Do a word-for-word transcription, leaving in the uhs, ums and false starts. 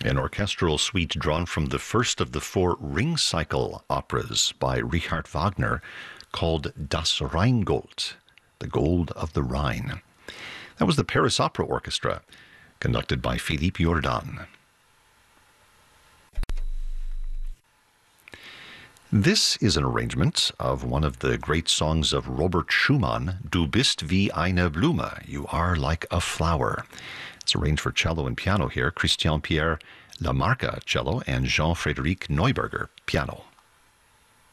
An orchestral suite drawn from the first of the four Ring Cycle operas by Richard Wagner called Das Rheingold, the Gold of the Rhine. That was the Paris Opera Orchestra, conducted by Philippe Jordan. This is an arrangement of one of the great songs of Robert Schumann, Du bist wie eine Blume, You Are Like a Flower. It's arranged for cello and piano here, Christian Pierre Lamarca, cello, and Jean-Frédéric Neuberger, piano.